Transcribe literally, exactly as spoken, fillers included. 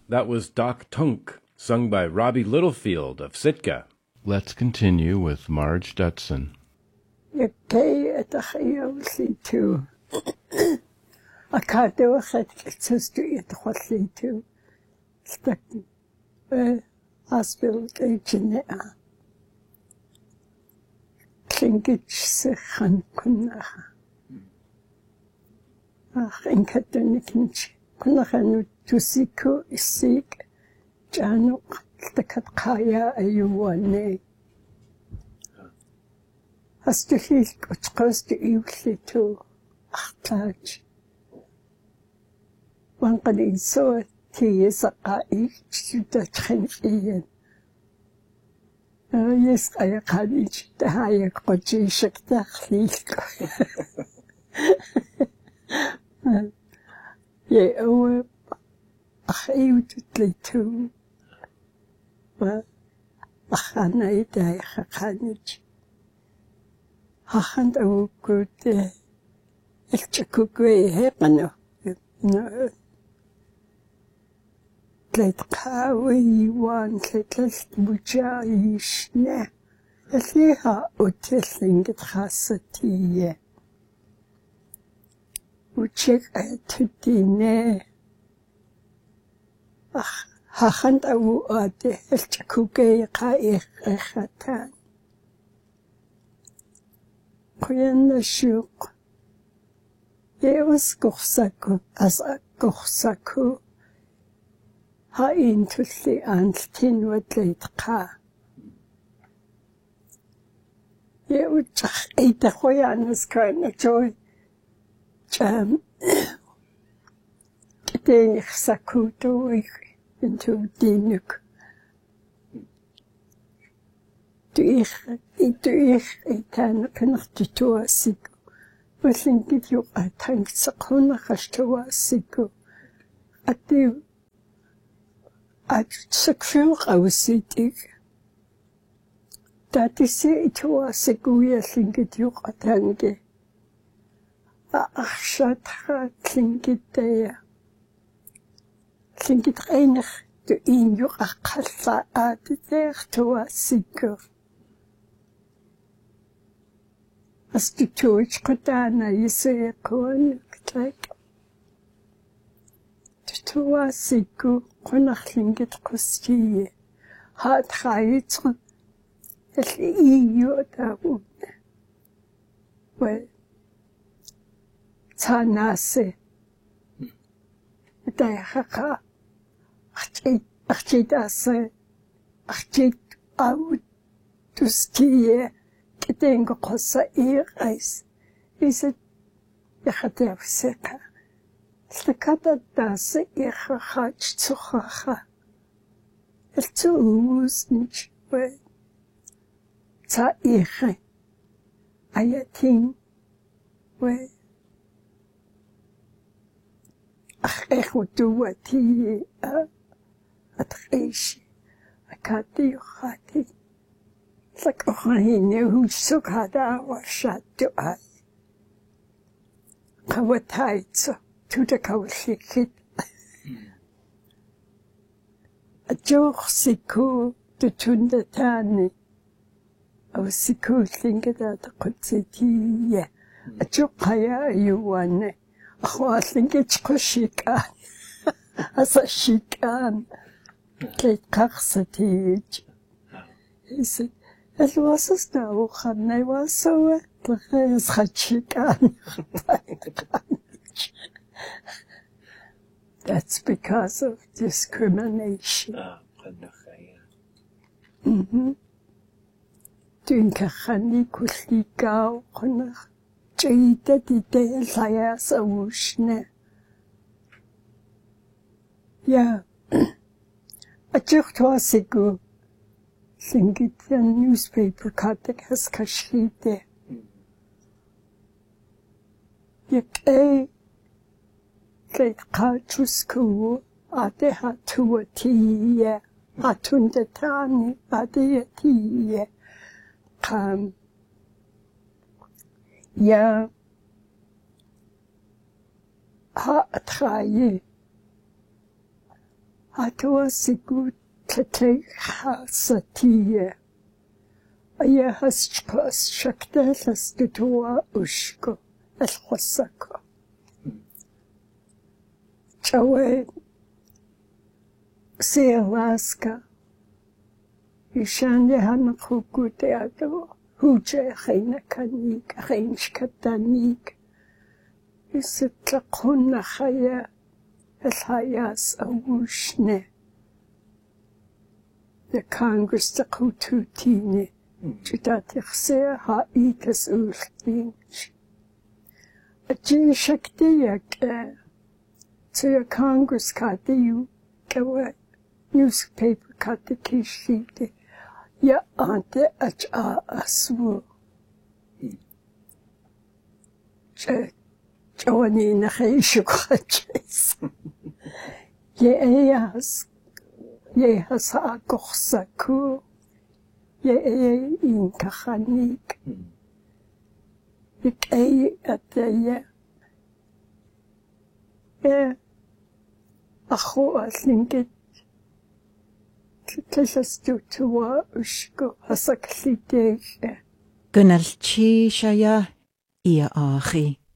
That was Doc Tunk, sung by Robbie Littlefield of Sitka. Let's continue with Marge Dutson. Yakay at a hayoli too. A cardo had sister at the hotly too. Stuck a hospital agent. Klingit sich an Kunacha. Ach, in Katonik, Kunachanu Tusiko is sick. Januk, the Katkaya, a Yuane. As to his close to Euclid too. Ach, touch. One can insult he is a each to the train Ian. Oh, yes, I can't each the higher Kojishak Dachlik. Yeah, oh, I hate too. Well, I can't die, I can't. I can't go good. It's a good way, happen. No. Let Kawi want, let us Bujayish, ne. Let me have a telling it has a tea. Uchek to dinner. Ah, Hahand awu ade, Elchakuge ka echatan. Kuyan na shuk. Ye was gochsaku, as a gochsaku. Ha intulli antin wat leit ka. Ye uchach eita hoyanas kana joy. Jam. Den ich sakuto ich into dinuk. Du ich, du ich, ich kann noch die Tour sigo. Was sind die Jungen, ein Tank sakuna Tour sigo. At die, at sakfil aussieht ich. Da die sie Tour sigo, ja sind die Jungen Tanke. Ach, Schatra klingt der. Klingt einig, du in jo akalla ade der Tour sigo. As du tust kodana, je se kon klik. Du Tour sigo, konach klingt kostie. Hat reitr, es i jo darum. Well. Tanase. Daihaka. Achit, achitase. Achit out to ski. Ketengo kosa ear ice. Is it Yahadev Seka? Stakata dase Yahach Tsuhaha. El Tuz Nich way. Ta Ihe. Ayatin way. Ach, ik moet doen wat die, uh, het geestje. Ik had die, ik had die. Ik ook niet hoe zo gaat dat was dat toe aan. Ik had tijd zo, toen de kou schiet. Het joog zieko, de toen de tani. Of zieko denken dat ik het zitten. Het joog ga je juwane. I think it's Koshikan. As a shikan. Kate Kaxatage. He said, it was a snow, and I was so the hair's Hachikan. That's because of discrimination. Mm-hmm. Doing Kahani Kushikao, Konach. Jada di de laya sa wushne. Ja. A jucht was sigo. Singit the newspaper katek has kashite. Yek e. Leit kalchusku. Ade hatu tiye. Hatun tani. Ade tiye. Kam. Ja, ha traje, Atawa siku tlay hasatiye. Aya haspas shakta lastutua ushko alhosako. Chawe se Alaska. Ishande hanakukute ato. Huje khina kanik, khinch katanik. Isitlaqhuna khaya. الحياس أوشنا the Congress تقوتوتيني جدات خسير هاي تسؤولتين أجي شكتيك تي Congress كاتيو كوا newspaper كاتيكيشيتي يا أنت أجا أسوو جواني نخيشو خجيس يأياس يأياس أقوخسكو يأي إنك خانيك يكأي أتايا يا أخو أسلنكت تلسستو توا أشكو هسك ليتيك قنالتشي شايا إيا آخي